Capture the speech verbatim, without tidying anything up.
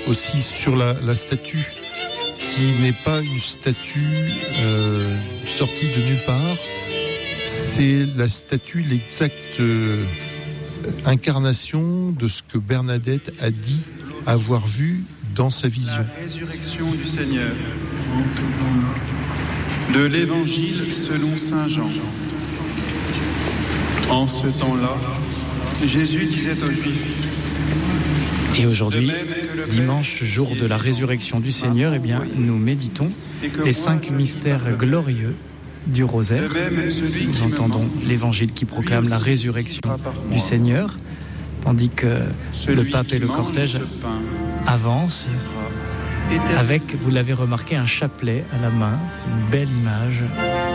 aussi sur la, la statue, qui n'est pas une statue euh, sortie de nulle part. C'est la statue, l'exacte euh, incarnation de ce que Bernadette a dit avoir vu dans sa vision. La résurrection du Seigneur. De l'Évangile selon saint Jean. En ce temps-là, Jésus disait aux Juifs. Et aujourd'hui, dimanche, jour de la résurrection du Seigneur, eh bien, nous méditons les cinq mystères glorieux du rosaire. Nous entendons l'Évangile qui proclame la résurrection du Seigneur, tandis que le pape et le cortège avancent avec, vous l'avez remarqué, un chapelet à la main. C'est une belle image.